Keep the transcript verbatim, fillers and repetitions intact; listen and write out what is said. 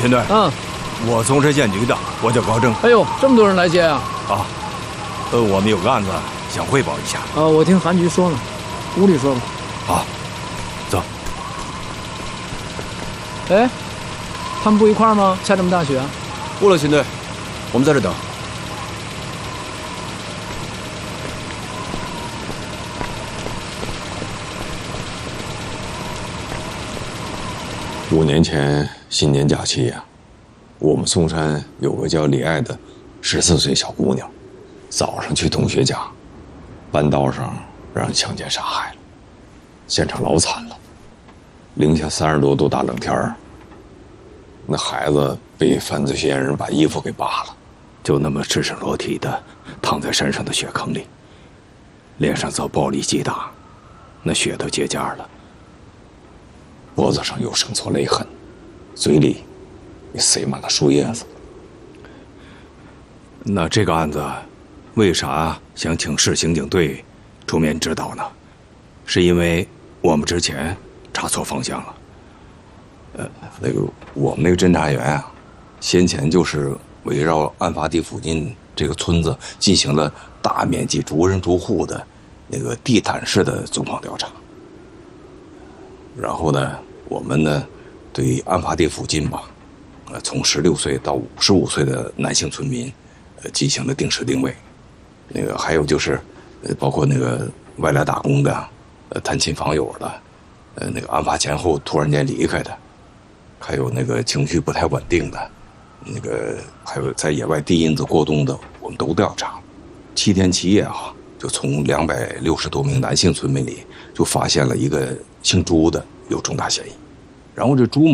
秦队， 嗯， 我从市县局的，我叫高正。 哎呦，这么多人来接啊！ 啊，呃，我们有个案子想汇报一下。 啊，我听韩局说了，屋里说吧。 好，走。 哎，他们不一块儿吗？下这么大雪？ 不了，秦队，我们在这等。 五年前新年假期呀、啊，我们嵩山有个叫李爱的十四岁小姑娘，早上去同学家，半道上让人强奸杀害了，现场老惨了，零下三十多度大冷天儿，那孩子被犯罪嫌疑人把衣服给扒了， 就那么赤身裸体的躺在山上的雪坑里，脸上遭暴力击打，那血都结痂了。 脖子上有生错勒痕，嘴里也塞满了树叶子。 那这个案子，为啥想请市刑警队出面指导呢？是因为我们之前查错方向了。 呃，那个我们那个侦查员啊，先前就是围绕案发地附近这个村子进行了大面积逐人逐户的那个地毯式的走访调查。然后呢，我们呢，对案发地附近吧，呃，从十六岁到五十五岁的男性村民，呃，进行了定时定位。那个还有就是，呃，包括那个外来打工的，呃，探亲访友的，呃，那个案发前后突然间离开的，还有那个情绪不太稳定的，那个还有在野外低因子过冬的，我们都调查。七天七夜啊，就从两百六十多名男性村民里，就发现了一个姓朱的有重大嫌疑。然后这朱某